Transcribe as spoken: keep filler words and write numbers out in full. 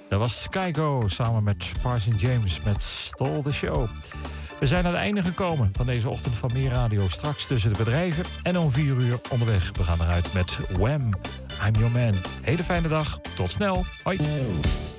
Dat was Skygo samen met Parson James met Stole the Show. We zijn aan het einde gekomen van deze ochtend van Meer Radio. Straks tussen de bedrijven en om vier uur onderweg. We gaan eruit met Wham! I'm Your Man. Hele fijne dag. Tot snel. Hoi.